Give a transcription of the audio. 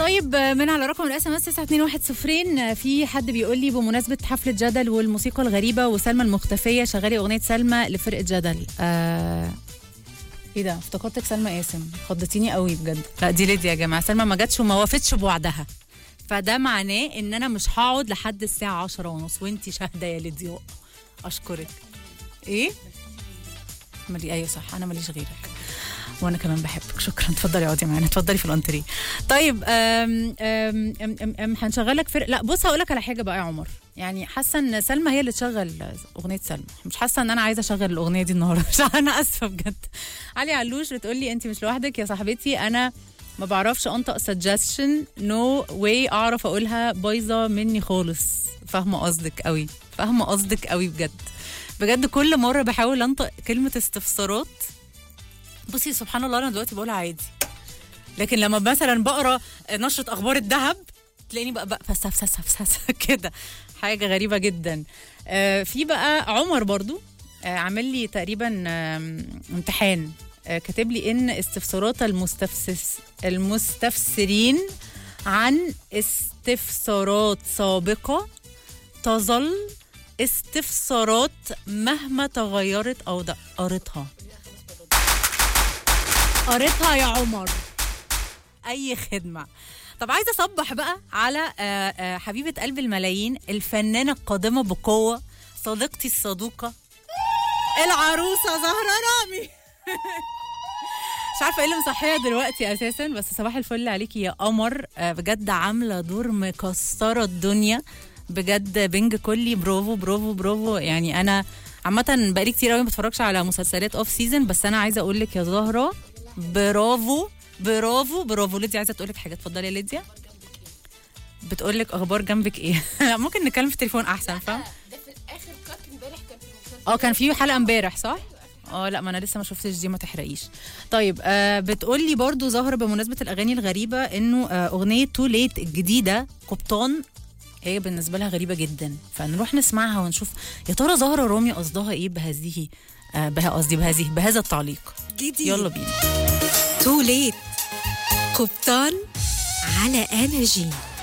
طيب من على رقم الاس ام اس 9210 في حد بيقول لي بمناسبه حفله جدل والموسيقى الغريبه وسلمى المختفيه شغالي اغنيه سلمى لفرقه جدل. ايه ده، افتكرتك سلمى قاسم، خضتيني قوي بجد. لا دي ليديا يا جماعه، سلمى ما جاتش وما وفتش بوعدها، فده معناه ان انا مش هقعد لحد الساعه 10:30 وانتي شاهده يا ليديا. اشكرك. ايه ايوه صح، انا ماليش غيرك وانا كمان بحبك. شكرا، اتفضلي اقعدي معانا، اتفضلي في الانتريه. طيب هنشغلك لا بص هقول لك على حاجه بقى يا عمر، يعني حاسه ان سلمى هي اللي تشغل اغنيه سلمى، مش حاسه ان انا عايزه اشغل الاغنيه دي النهارده. انا اسفه بجد. علي علوش بتقول لي انت مش لوحدك يا صاحبتي، انا ما بعرفش انطق suggestion no way اعرف اقولها، بايظه مني خالص. فاهمه قصدك قوي، فاهمه قصدك قوي بجد بجد. كل مره بحاول انطق كلمه استفسارات، بصي سبحان الله انا دلوقتي بقولها عادي، لكن لما مثلا بقرا نشره اخبار الذهب تلاقيني بقى فسف كده، حاجه غريبه جدا. في بقى عمر برضو عامل لي تقريبا امتحان، كاتب لي ان استفسارات المستفسرين عن استفسارات سابقه تظل استفسارات مهما تغيرت او قريتها يا عمر. اي خدمه. طب عايزه اصبح بقى على حبيبه قلب الملايين، الفنانه القادمه بقوه، صديقتي الصدوقه العروسه زهره رامي. مش عارفه ايه اللي مصحيه دلوقتي اساسا، بس صباح الفل عليكي يا قمر. بجد عامله دور مكسره الدنيا بجد، بنج كلي، برافو برافو برافو. يعني انا عامه بقالي كتير قوي ما بتفرجش على مسلسلات اوف سيزون، بس انا عايزه اقول لك يا زهره برافو برافو برافو. ليديا عايزه تقول لك حاجه، اتفضلي يا ليديا. بتقول لك اخبار جنبك ايه؟ ممكن نتكلم في التليفون احسن، فاهم؟ ده في الاخر كات امبارح كان في المسلسل. كان في حلقه امبارح صح؟ لا ما انا لسه ما شفتش دي، ما تحرقيش. طيب بتقول لي برضو زهره بمناسبه الاغاني الغريبه انه اغنيه تو ليت الجديده قبطان هي بالنسبه لها غريبه جدا، فنروح نسمعها ونشوف يا ترى زهره رامي قصدها ايه بهذا التعليق جديد. يلا بينا. تو ليت قبطان على انرجي.